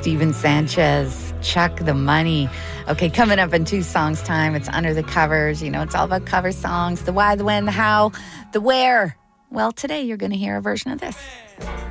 Steven Sanchez, Chuck the Money. Okay, coming up in 2 songs time, it's Under the Covers. You know, it's all about cover songs, the why, the when, the how, the where. Well, today you're going to hear a version of this.